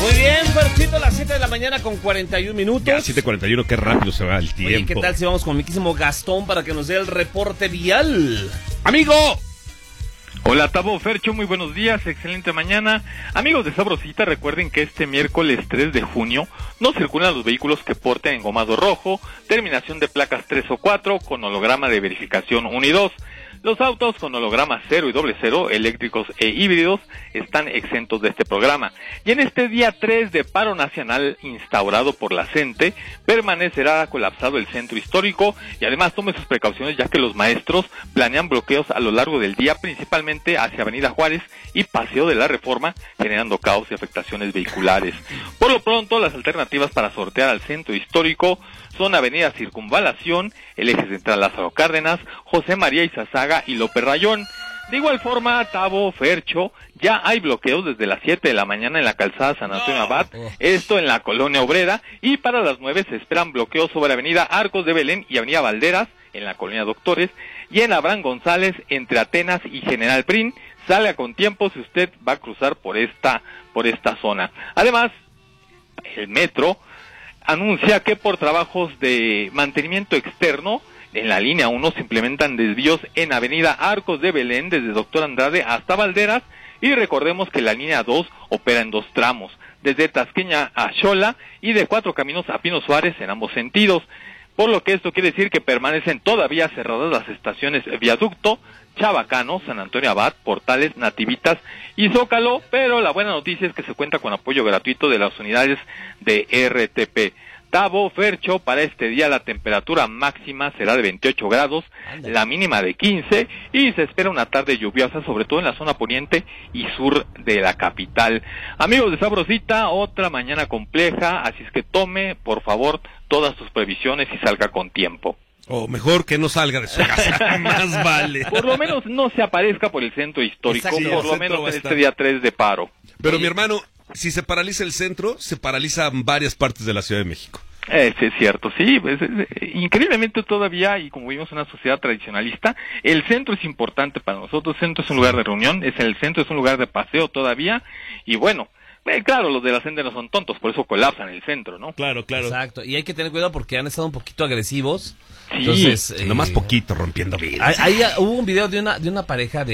Muy bien, Ferchito, las 7 de la mañana con 41 minutos. Ya, 7:41, qué rápido se va el tiempo. Oye, ¿qué tal si vamos con mi quísimo Gastón para que nos dé el reporte vial? ¡Amigo! Hola, Tabo, Fercho, muy buenos días, excelente mañana. Amigos de Sabrosita, recuerden que este miércoles 3 de junio no circulan los vehículos que porten engomado rojo, terminación de placas 3 o 4, con holograma de verificación 1 y 2. Los autos con hologramas 0 y 00, eléctricos e híbridos, están exentos de este programa. Y en este día 3 de paro nacional instaurado por la CENTE, permanecerá colapsado el centro histórico y además tome sus precauciones ya que los maestros planean bloqueos a lo largo del día, principalmente hacia Avenida Juárez y Paseo de la Reforma, generando caos y afectaciones vehiculares. Por lo pronto, las alternativas para sortear al centro histórico son Avenida Circunvalación, el eje central Lázaro Cárdenas, José María Izazaga y López Rayón. De igual forma, Tabo, Fercho, ya hay bloqueos desde las 7 de la mañana en la calzada San Antonio Abad, esto en la Colonia Obrera, y para las 9 se esperan bloqueos sobre Avenida Arcos de Belén y Avenida Valderas, en la Colonia Doctores, y en Abraham González, entre Atenas y General Prim. Salga con tiempo si usted va a cruzar por esta zona. Además, el metro anuncia que por trabajos de mantenimiento externo en la línea 1 se implementan desvíos en Avenida Arcos de Belén desde Doctor Andrade hasta Valderas, y recordemos que la línea 2 opera en 2 tramos, desde Tasqueña a Xola y de 4 Caminos a Pino Suárez en ambos sentidos, por lo que esto quiere decir que permanecen todavía cerradas las estaciones Viaducto, Chabacano, San Antonio Abad, Portales, Nativitas y Zócalo, pero la buena noticia es que se cuenta con apoyo gratuito de las unidades de RTP. Tabo, Fercho, para este día la temperatura máxima será de 28 grados, la mínima de 15, y se espera una tarde lluviosa, sobre todo en la zona poniente y sur de la capital. Amigos de Sabrosita, otra mañana compleja, así es que tome, por favor, todas sus previsiones y salga con tiempo. O mejor que no salga de su casa, más vale. Por lo menos no se aparezca por el centro histórico, Exacto, por lo menos en este día 3 de paro. Pero mi hermano, si se paraliza el centro, se paralizan varias partes de la Ciudad de México. Es cierto, sí, increíblemente todavía, y como vivimos en una sociedad tradicionalista, el centro es importante para nosotros. El centro es un lugar de reunión, el centro es un lugar de paseo todavía, y bueno, claro, los de la Senda no son tontos, por eso colapsan el centro, ¿no? Claro, claro. Exacto, y hay que tener cuidado porque han estado un poquito agresivos. Sí, entonces, nomás poquito rompiendo vidrios. Ahí hubo un video de una pareja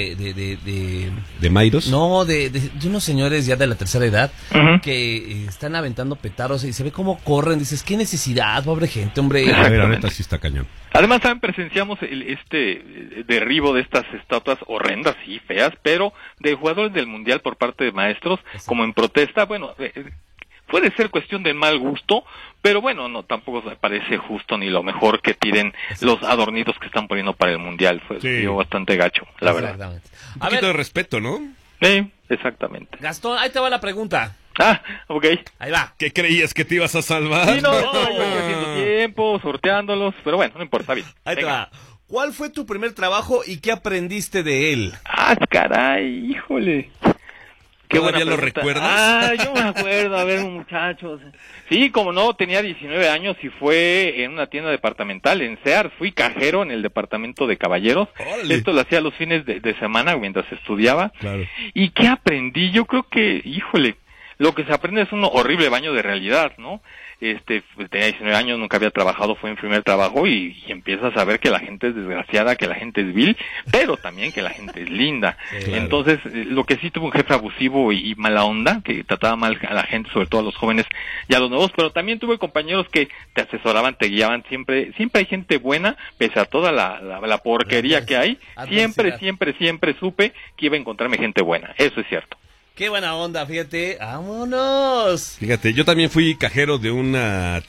de ¿Mairos? No, de unos señores ya de la tercera edad, uh-huh, que están aventando petaros y se ve cómo corren. Dices, qué necesidad, pobre gente, hombre. A ver, ahorita sí está cañón. Además, también presenciamos este derribo de estas estatuas horrendas y feas, pero de jugadores del Mundial por parte de maestros, como en protesta. Bueno, puede ser cuestión de mal gusto, pero bueno, no, tampoco me parece justo ni lo mejor que tiren los adornitos que están poniendo para el Mundial. Fue bastante gacho, la verdad. Un poquito de respeto, ¿no? Sí, exactamente. Gastón, ahí te va la pregunta. Ah, ok. Ahí va. ¿Qué creías que te ibas a salvar? Sí, no, yo haciendo tiempo, sorteándolos, pero bueno, no importa, bien. Ahí te va. ¿Cuál fue tu primer trabajo y qué aprendiste de él? Ah, caray, híjole. ¿Todavía lo recuerdas? Yo me acuerdo, a ver, muchachos. Sí, como no, tenía 19 años y fue en una tienda departamental en Sears. Fui cajero en el departamento de caballeros. ¡Órale! Esto lo hacía los fines de semana mientras estudiaba. Claro. ¿Y qué aprendí? Yo creo que, híjole, lo que se aprende es un horrible baño de realidad, ¿no? Tenía 19 años, nunca había trabajado, fue mi primer trabajo y empiezas a ver que la gente es desgraciada, que la gente es vil, pero también que la gente es linda. Sí, claro. Entonces, lo que sí tuve un jefe abusivo y mala onda, que trataba mal a la gente, sobre todo a los jóvenes y a los nuevos, pero también tuve compañeros que te asesoraban, te guiaban, siempre hay gente buena, pese a toda la porquería que hay, siempre supe que iba a encontrarme gente buena, eso es cierto. Qué buena onda, fíjate. ¡Vámonos! Fíjate, yo también fui cajero de una